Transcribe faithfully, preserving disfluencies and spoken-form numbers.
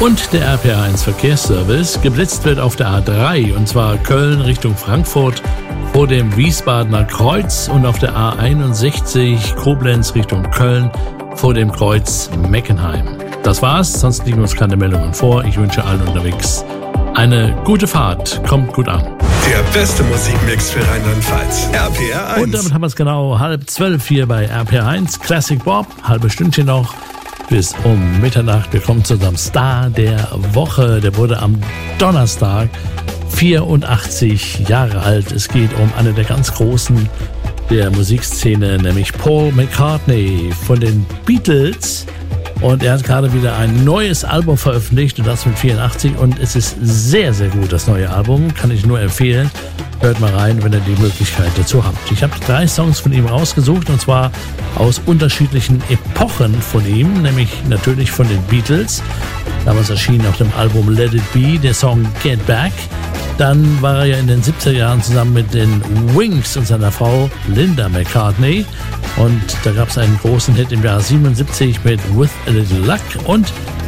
Und der R P R eins Verkehrsservice. Geblitzt wird auf der A drei, und zwar Köln Richtung Frankfurt vor dem Wiesbadener Kreuz und auf der A einundsechzig Koblenz Richtung Köln vor dem Kreuz Meckenheim. Das war's, sonst liegen uns keine Meldungen vor. Ich wünsche allen unterwegs eine gute Fahrt. Kommt gut an. Der beste Musikmix für Rheinland-Pfalz. R P R eins. Und damit haben wir es genau halb zwölf hier bei R P R eins. Classic Bob, halbe Stündchen noch bis um Mitternacht. Wir kommen zu unserem Star der Woche. Der wurde am Donnerstag vierundachtzig Jahre alt. Es geht um eine der ganz Großen der Musikszene, nämlich Paul McCartney von den Beatles. Und er hat gerade wieder ein neues Album veröffentlicht, und das mit vierundachtzig. Und es ist sehr, sehr gut, das neue Album. Kann ich nur empfehlen. Hört mal rein, wenn ihr die Möglichkeit dazu habt. Ich habe drei Songs von ihm rausgesucht, und zwar aus unterschiedlichen Epochen von ihm. Nämlich natürlich von den Beatles. Damals erschien auf dem Album Let It Be der Song Get Back. Dann war er ja in den siebziger Jahren zusammen mit den Wings und seiner Frau Linda McCartney. Und da gab es einen großen Hit im Jahr siebenundsiebzig mit With a Little Luck. Und